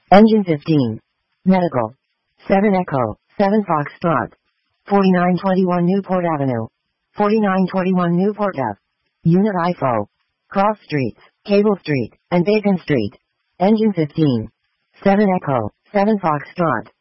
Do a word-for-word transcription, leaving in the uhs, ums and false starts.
Engine fifteen. Medical. seven Echo, seven Foxtrot. forty-nine twenty-one Newport Avenue. forty-nine twenty-one Newport Ave. Unit I F O. Cross Streets, Cable Street, and Bacon Street. Engine fifteen. seven Echo, seven Foxtrot.